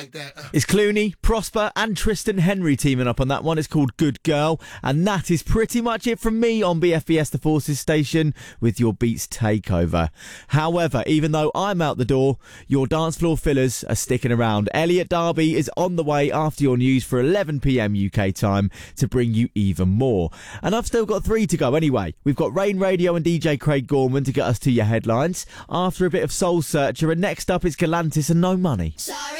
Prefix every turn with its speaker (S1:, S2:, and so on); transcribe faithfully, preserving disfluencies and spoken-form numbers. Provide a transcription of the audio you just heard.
S1: like that. Uh.
S2: It's Clooney, Prosper and Tristan Henry teaming up on that one. It's called Good Girl. And that is pretty much it from me on B F B S The Forces station with your Beats Takeover. However, even though I'm out the door, your dance floor fillers are sticking around. Elliot Darby is on the way after your news for eleven p.m. U K time to bring you even more. And I've still got three to go anyway. We've got Rain Radio and D J Craig Gorman to get us to your headlines. After a bit of Soul Searcher, and next up is Galantis and No Money.
S3: Sorry.